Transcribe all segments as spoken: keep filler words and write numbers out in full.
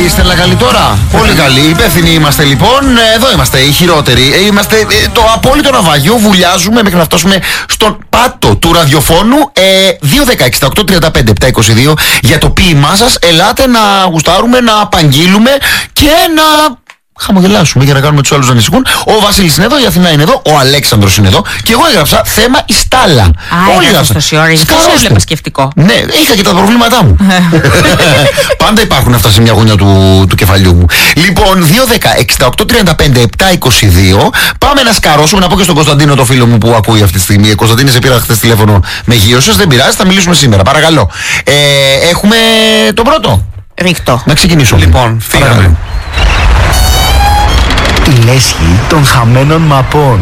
η Στέλλα καλή τώρα? Πολύ καλή. Υπεύθυνοι είμαστε λοιπόν. Εδώ είμαστε οι χειρότεροι. Είμαστε το απόλυτο ναυάγιο. Βουλιάζουμε μέχρι να φτάσουμε στον πάτο του ραδιοφώνου. ε, δύο δέκα εξήντα οκτώ τριάντα πέντε επτακόσια είκοσι δύο για το ποίημά σας. Ελάτε να γουστάρουμε, να απαγγείλουμε και να χαμογελάσουμε για να κάνουμε τους άλλους να ανησυχούν. Ο Βασίλης είναι εδώ, η Αθηνά είναι εδώ, ο Αλέξανδρος είναι εδώ και εγώ έγραψα θέμα η Στάλα. Α, όλοι έγραψες τόση ώρα, γιατί σε έβλεπα σκεφτικό. Ναι, είχα και τα προβλήματά μου. Πάντα υπάρχουν αυτά σε μια γωνιά του, του κεφαλιού μου. Λοιπόν, δύο δέκα εξήντα οκτώ τριάντα πέντε επτακόσια είκοσι δύο. Πάμε να σκαρώσουμε, να πω και στον Κωνσταντίνο, το φίλο μου που ακούει αυτή τη στιγμή. Κωνσταντίνε, σε πήρα χθες τηλέφωνο με γύρωσες, δεν πειράζει, θα μιλήσουμε σήμερα. Παρακαλώ. Ε, έχουμε τον πρώτο. Ρίχτω. Να ξεκινήσω. Λοιπόν, φύγαμε. Η λέσχη των χαμένων μαπών.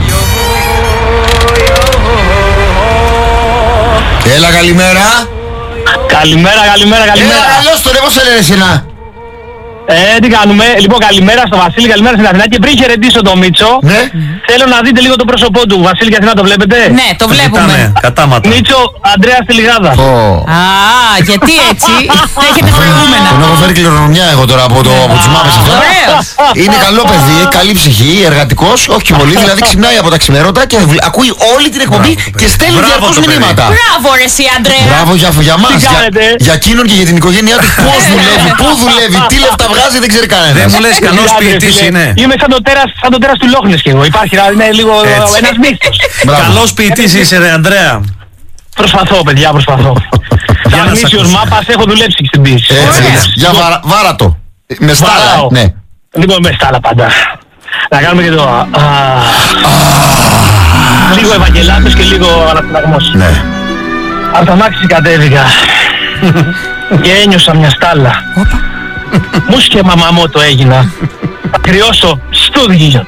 Έλα, καλημέρα. Καλημέρα, καλημέρα, καλημέρα. Έλα, καλώς τον, πώς έλεγε εσένα? Ε, τι κάνουμε. Λοιπόν, καλημέρα στο Βασίλη, καλημέρα στην Αθηνά. Και πριν χαιρετήσω τον Μίτσο, Ναι. θέλω να δείτε λίγο το πρόσωπό του. Βασίλη και Αθηνά, το βλέπετε? Ναι, το βλέπουμε. Κοιτάμε, κατάματα. Μίτσο, Αντρέα στη Λιγάδα. Α, γιατί έτσι? Έχετε προηγούμενα. Τον έχω φέρει κληρονομιά εγώ τώρα από, το, από τους μάπες αυτά. Ωραίος. Είναι καλό παιδί, καλή ψυχή, εργατικός, όχι και πολύ, δηλαδή ξυπνάει από τα ξημερώτα και βλ- ακούει όλη την εκπομπή και στέλνει Μπράβο διαρκώς το παιδί. μηνύματα. Μπράβο ρε εσύ, Αντρέα. Μπράβο για, για μας, για, κάνετε? για εκείνον και για την οικογένειά του. Πώς δουλεύει, πού δουλεύει, τι λεφτά βγάζει, δεν ξέρει Δεν κανένας. μου λες καλός Άντε, ποιητής φίλε, είναι. Είμαι σαν το τέρας, σαν το τέρας του Λόχνης και εγώ. Υπάρχει, είναι λίγο Έτσι. ένας μύθος. Μπράβο. Καλός ποιητής είσαι ρε Ανδρέα. Προσπαθώ, παιδιά, προσπαθώ. Για Σαν να σ' μίσιος ακούσουμε. μάπας έχω δουλέψει και στην πίση. Έτσι, Ωραία. έτσι. Για βάρα, βάρα το. Με στάλα, Βαράω. ναι. Λοιπόν, με στάλα πάντα. Να κάνουμε και το... α, λίγο Ευαγγελάτος και λίγο αναπτυγμός. Ναι. Από τα μάξι κατέβηκα και ένιωσα μια στάλα. Μου και μαμαμό το έγινα. Θα κρυώσω στούδιο.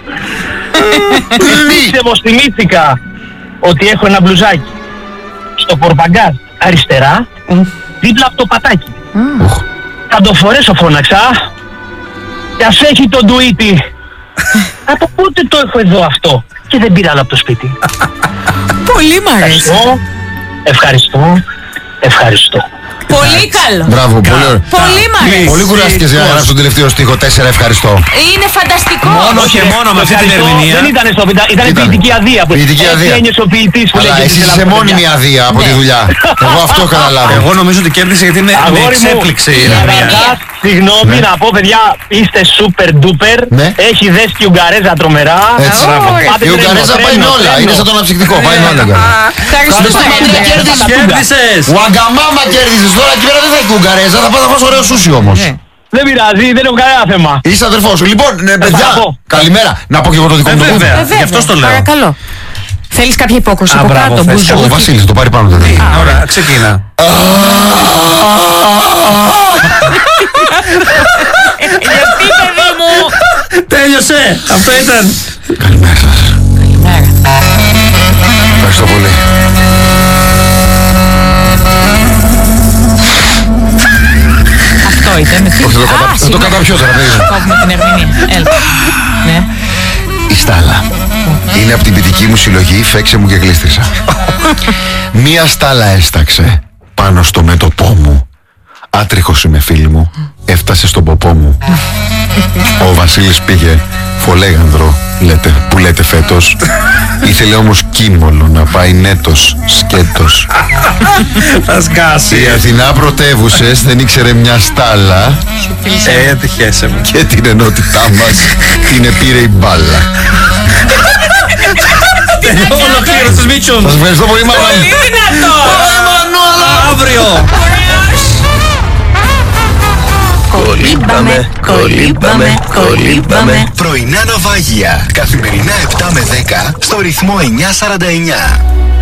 Ξεμοστιμήθηκα ότι έχω ένα μπλουζάκι στο πορπαγκάζ αριστερά, δίπλα από το πατάκι. Ουχ. Θα το φορέσω, φώναξα. Κι ας έχει το ντουίτι. Από πότε το έχω εδώ αυτό και δεν πήρα άλλο από το σπίτι. Πολύ μ' αρέσει. Ευχαριστώ, ευχαριστώ, ευχαριστώ. Πολύ καλό. Μπράβο, πολύ ωραίο. Πολύ μ' αρέσει. Πολύ κουράστηκες για να γράψεις τον τελευταίο στίχο. Τέσσερα, ευχαριστώ. Είναι φανταστικό. Μόνο και μόνο με αυτή την Ευχαριστώ. ερμηνεία. Δεν ήταν στο ήταν, ήταν Ήταν. ποιητική αδεία που Ποιητική έτσι αδεία. ένιωσε ο ποιητής που Αλλά λέγεται εσύ στην είσαι Ελλάδα. μόνιμη αδεία από τη δουλειά. Εγώ αυτό καταλάβω. Εγώ νομίζω ότι κέρδισε γιατί με, με Αγόρι μου, εξέπληξε η ερμηνεία. καταρχάς, συγγνώμη να πω, παιδιά, είστε super duper. Ναι. Έχει δέσει και η Ουγγαρέζα τρομερά. Έτσι. Ωραία. Πάτε Η τρένο, Ουγγαρέζα πάει τρένο, όλα. τρένο. Είναι σαν το αναψυκτικό. Πάει όλα. Ευχαριστούμε. Αντρέα, κέρδισες. Κέρδισες. Ο Αγκαμάμα κέρδισες. Τώρα εκεί πέρα δεν θα έχει Ουγγαρέζα. Θα πάω να φας ωραίο σούσι όμως. Δεν πειράζει, δεν έχω κανένα θέμα. Είσαι αδερφός σου. Λοιπόν, ναι, παιδιά, πω. καλημέρα. Να πω και εγώ το δικό Ε, μου το βέβαια. κούμπι. Γι' αυτό στο λέω. Παρακαλώ. Θέλεις κάποια υπόκριση Α, από μπράβο, κάτω, θες. μπουζού. Ο Βασίλης θα το πάρει πάνω το παιδί. Ωραία, ξεκίνα. Γιατί, παιδί μου. Τέλειωσε. Αυτό ήταν. Καλημέρα σας. Καλημέρα. Ευχαριστώ πολύ. Αυτό ήταν. Όχι, θα το κατα- Α, θα το συγγνώμη. καταπιώ τώρα, παιδί μου. Κόβουμε την ερμηνεία. Έλα. Ναι. Η στάλα είναι από την ποιητική μου συλλογή «Φέξε μου και γλίστρισα». Μία στάλα έσταξε πάνω στο μέτωπό μου. Άτριχος είμαι, φίλοι μου. Έφτασε στον ποπό μου. Ο Βασίλης πήγε φολέγανδρο, λέτε, που λέτε φέτος. Ήθελε όμως κίμολο να πάει νέτος, σκέτος. Θα σκάσει. Η Αθηνά πρωτεύουσες δεν ήξερε μια στάλα Ε, ατυχέσαι μου. και την ενότητά μας την επήρε η μπάλα. Ολοκλήρωσες Μίτσον. Σας ευχαριστώ πολύ, μάνα. Πολύ δυνατό. Αύριο. Κολύμπαμε, κολύμπαμε, κολύμπαμε. Πρωινά ναυάγια. Καθημερινά επτά με δέκα στο ρυθμό εννιά σαράντα εννιά.